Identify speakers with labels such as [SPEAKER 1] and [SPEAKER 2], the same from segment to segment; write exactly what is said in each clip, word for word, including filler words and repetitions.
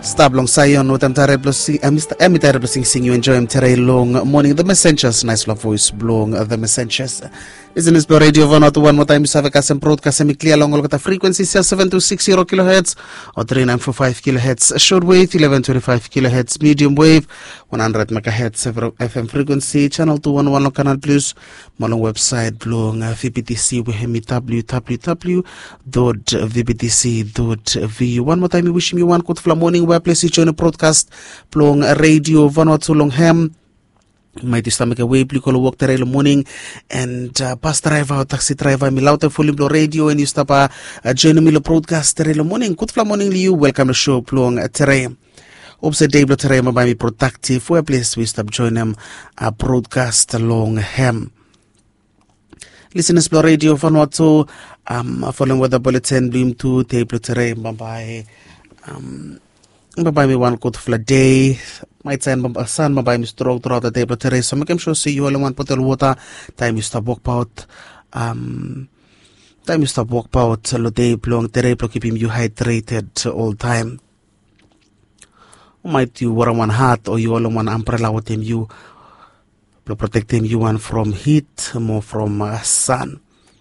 [SPEAKER 1] Stablong sayon with am tare blessing am tare blessing sing you enjoy am tare long morning the messengers nice love voice blong the messengers isn't this radio one to one more time save kasem broadcast semi clear long all frequency seven two six zero kilohertz or three nine four five kilohertz short wave eleven twenty-five kilohertz medium wave one hundred megahertz F M frequency channel two one one canal plus malong website blong V B T C we hemi w w w dot v b t c dot v u. One more time we wish you one good fla morning where place you join a broadcast blong radio Vanuatu long ham my stomach away blue color walk the morning and uh, bus driver taxi driver me louder volume radio and you stop a uh, join me broadcast the morning good fla morning you welcome to show blong terrain Obse Dable terrain by me productive where place we stop join them a broadcast long ham. Listen to radio Vanuatu um following weather bulletin beam to table terrain by um by me one good fla day. My son, son, my me stroke throughout the day, but today, so make him sure see you all in one bottle of water. Time you stop walk out. Um, time you stop walk out. Lo day long, today, keeping you hydrated all time. Might you wear one hat or you all in one umbrella with him, you protect him, you one from heat, more from uh, sun.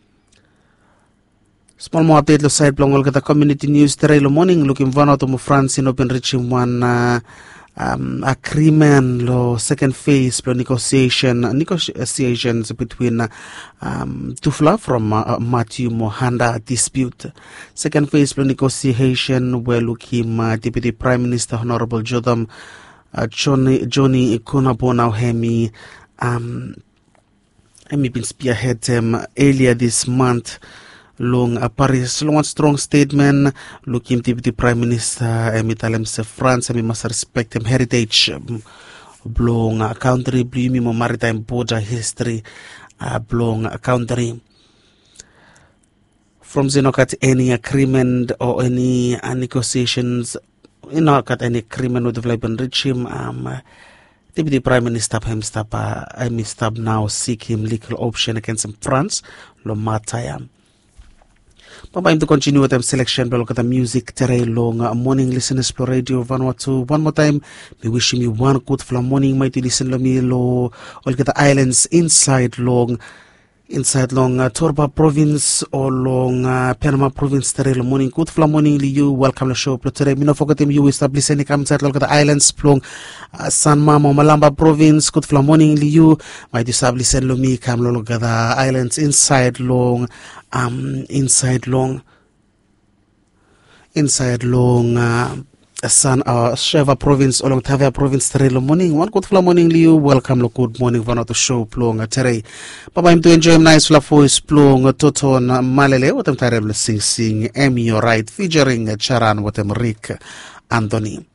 [SPEAKER 1] Small more update lo side blong all the community news today morning. Looking one out of France in open reaching one. Uh, Um, agreement lo second phase lo negotiation negotiations between um, Tufla from uh, Matthew Mohanda dispute. Second phase lo negotiation we're looking uh, Deputy Prime Minister Honorable Jodam uh, Johnny Johnny Ikunabona Hemi um Hemi been spearhead him earlier this month. Long a Paris long strong statement looking to the Prime Minister Emitalem se France we must respect him heritage blong a country blue mo maritime border history uh, blong a country from Zenokat any agreement or any uh, negotiations you know got any agreement with the Vladimir regime um Deputy Prime Minister him stop uh, I stop now seek him legal option against him France lo mataya. But to continue with them selection, but look at the music today long uh, morning listeners for radio Vanuatu. One more time, we wish me one good fla morning, mighty listen to me lo all get the islands inside long inside long uh, Torba province or long uh, Panama province today long morning good fla morning you welcome to show today. Me no forget him you establish any come inside look at the islands long uh, San Mamo Malamba province good fla morning you might establish lo me come look at the islands inside long um inside long inside long uh, San uh, Sheva province along Tavia province today morning one good fla morning you welcome lo good morning one of the show plong today baba I'm to enjoy nice fla voice plong toton malele what I'm terrible sing sing Emmy right featuring Charan what I'm Rick Anthony.